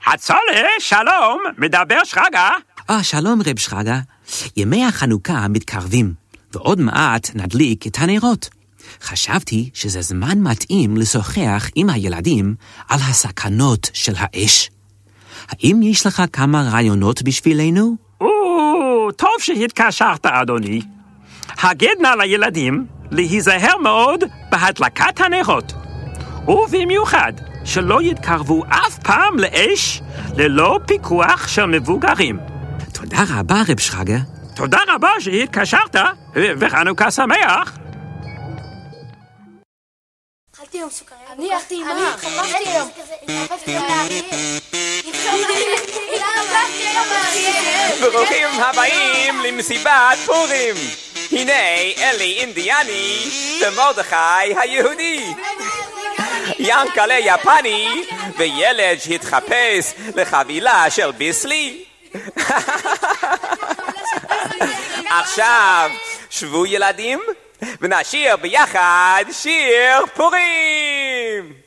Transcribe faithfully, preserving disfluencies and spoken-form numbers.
הצולה, שלום, מדבר שרגא. אה, שלום רב שרגא. ימי החנוכה מתקרבים, ועוד מעט נדליק את הנרות. חשבתי שזה זמן מתאים לשוחח עם הילדים על הסכנות של האש. האם יש לך כמה רעיונות בשבילנו? או, טוב שהתקשרת, אדוני. הגד נא לילדים להיזהר מאוד בהדלקת הנרות, ובמיוחד שלא יתקרבו אף פעם לאש ללא פיקוח של מבוגרים. תודה רבה רב שרגא. תודה רבה שהתקשרת, וחנוכה שמח. אכלתי יום סוכרים. אני אכלתי עם מה? חפשתי יום. חפשתי יום לאריה. ברוכים הבאים למסיבת פורים. הנה אלי אינדיאני ומרדכי היהודי. ינקלה יפני וילד שהתחפש לחבילה של ביסלי. עכשיו שבו ילדים ונשיר ביחד שיר פורים.